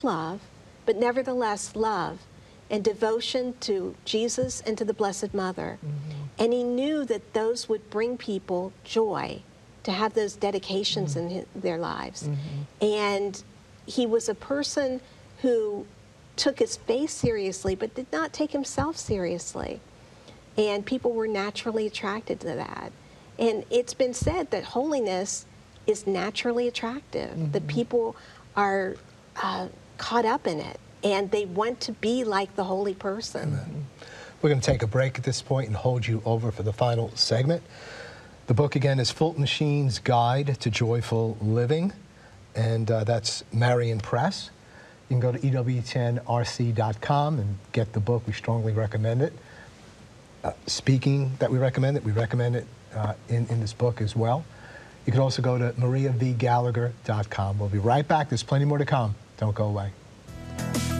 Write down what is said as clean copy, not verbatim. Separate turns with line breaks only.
love, but nevertheless love and devotion to Jesus and to the Blessed Mother. And he knew that those would bring people joy, to have those dedications in their lives. And he was a person who took his faith seriously, but did not take himself seriously. And people were naturally attracted to that. And it's been said that holiness is naturally attractive, that people are caught up in it, and they want to be like the holy person.
Amen. We're going to take a break at this point and hold you over for the final segment. The book, again, is Fulton Sheen's Guide to Joyful Living, and that's Marion Press. You can go to EWTNRC.com and get the book. We strongly recommend it. Speaking that we recommend it in this book as well. You can also go to mariavgallagher.com. We'll be right back. There's plenty more to come. Don't go away.